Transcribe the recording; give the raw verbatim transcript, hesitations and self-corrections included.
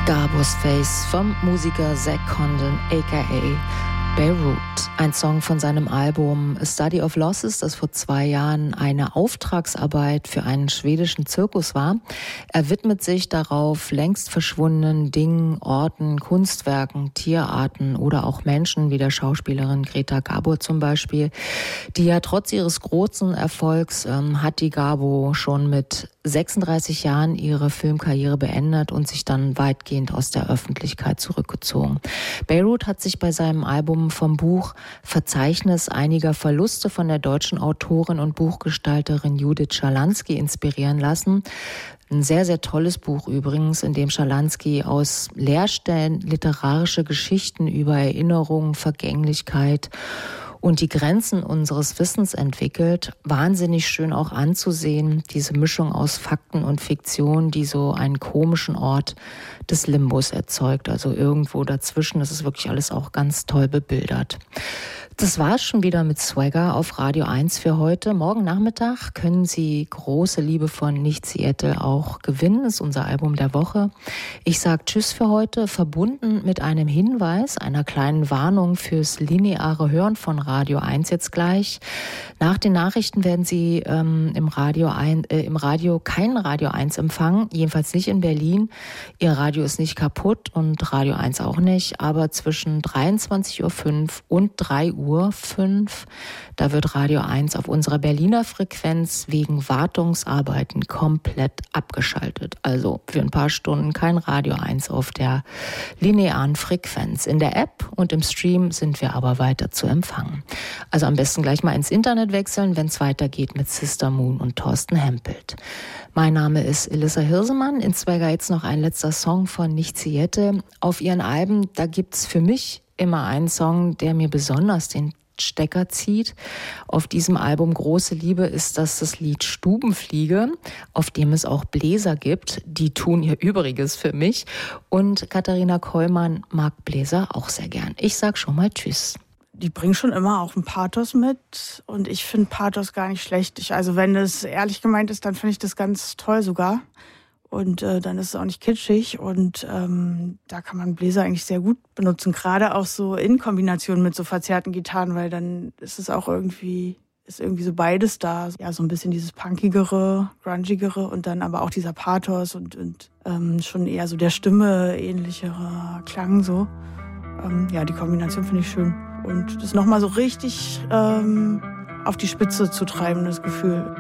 Garbo's Face vom Musiker Zach Condon aka Beirut, ein Song von seinem Album A Study of Losses, das vor zwei Jahren eine Auftragsarbeit für einen schwedischen Zirkus war. Er widmet sich darauf längst verschwundenen Dingen, Orten, Kunstwerken, Tierarten oder auch Menschen, wie der Schauspielerin Greta Garbo zum Beispiel. Die ja trotz ihres großen Erfolgs ähm, hat die Garbo schon mit sechsunddreißig Jahren ihre Filmkarriere beendet und sich dann weitgehend aus der Öffentlichkeit zurückgezogen. Beirut hat sich bei seinem Album vom Buch Verzeichnis einiger Verluste von der deutschen Autorin und Buchgestalterin Judith Schalansky inspirieren lassen. Ein sehr, sehr tolles Buch übrigens, in dem Schalansky aus Leerstellen literarische Geschichten über Erinnerung, Vergänglichkeit und die Grenzen unseres Wissens entwickelt. Wahnsinnig schön auch anzusehen, diese Mischung aus Fakten und Fiktion, die so einen komischen Ort des Limbus erzeugt. Also irgendwo dazwischen, das ist wirklich alles auch ganz toll bebildert. Das war es schon wieder mit Swagger auf Radio eins für heute. Morgen Nachmittag können Sie Große Liebe von Nicht Seattle auch gewinnen. Das ist unser Album der Woche. Ich sage Tschüss für heute, verbunden mit einem Hinweis, einer kleinen Warnung fürs lineare Hören von Radio eins jetzt gleich. Nach den Nachrichten werden Sie ähm, im, Radio ein, äh, im Radio kein Radio eins empfangen, jedenfalls nicht in Berlin. Ihr Radio ist nicht kaputt und Radio eins auch nicht, aber zwischen dreiundzwanzig Uhr fünf und drei Uhr fünf. Da wird Radio eins auf unserer Berliner Frequenz wegen Wartungsarbeiten komplett abgeschaltet. Also für ein paar Stunden kein Radio eins auf der linearen Frequenz. In der App und im Stream sind wir aber weiter zu empfangen. Also am besten gleich mal ins Internet wechseln, wenn es weitergeht mit Sister Moon und Thorsten Hempelt. Mein Name ist Elissa Hirsemann. In Swagger jetzt noch ein letzter Song von Nicht Seattle. Auf ihren Alben, da gibt's für mich immer einen Song, der mir besonders den Stecker zieht. Auf diesem Album Große Liebe ist das das Lied Stubenfliege, auf dem es auch Bläser gibt. Die tun ihr Übriges für mich. Und Katharina Kollmann mag Bläser auch sehr gern. Ich sag schon mal Tschüss. Die bringen schon immer auch einen Pathos mit und ich finde Pathos gar nicht schlecht. Ich, also wenn es ehrlich gemeint ist, dann finde ich das ganz toll sogar. Und äh, dann ist es auch nicht kitschig und ähm, da kann man Bläser eigentlich sehr gut benutzen, gerade auch so in Kombination mit so verzerrten Gitarren, weil dann ist es auch irgendwie, ist irgendwie so beides da. Ja, so ein bisschen dieses punkigere, grungigere und dann aber auch dieser Pathos und, und ähm, schon eher so der Stimme ähnlichere Klang so. Ähm, ja, die Kombination finde ich schön und das nochmal so richtig ähm, auf die Spitze zu treiben, das Gefühl.